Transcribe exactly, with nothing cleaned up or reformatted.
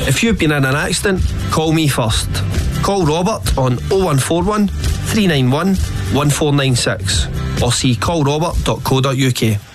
If you've been in an accident, call me first. Call Robert on oh one four one, three nine one, one four nine six or see call robert dot co dot uk.